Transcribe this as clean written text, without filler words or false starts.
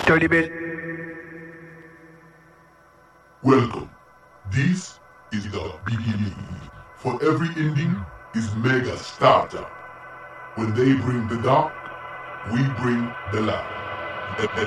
Tony Bell. Welcome. This is the beginning. For every ending is mega starter. When they bring the dark, we bring the light.